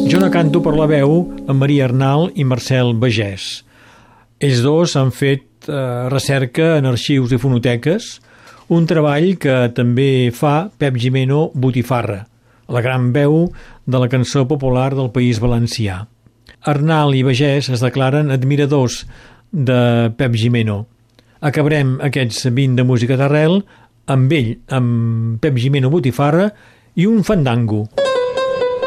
Jo no canto per la veu amb Maria Arnal i Marcel Bagès. Ells dos han fet recerca en arxius i fonoteques, un treball que també fa Pep Gimeno Botifarra, la gran veu de la cançó popular del País Valencià. Arnal i Bagès es declaren admiradors de Pep Gimeno. Acabarem aquests 20 de música d'arrel amb ell, amb Pep Gimeno Botifarra i un fandango.